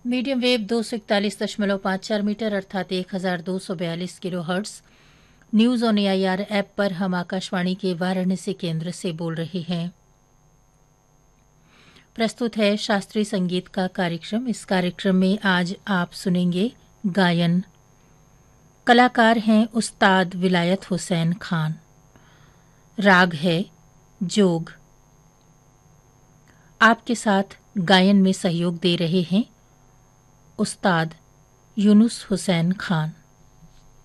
Medium wave 241.54 metre अर्थात 1242 kilo hertz. News on AIR app पर हम आकाशवाणी के वाराणसी केंद्र से बोल रहे हैं। प्रस्तुत है शास्त्रीय संगीत का कार्यक्रम। इस कार्यक्रम में आज आप सुनेंगे गायन। कलाकार हैं उस्ताद विलायत हुसैन खान। राग है जोग। आपके साथ गायन में सहयोग दे रहे हैं उस्ताद यूनुस हुसैन खान।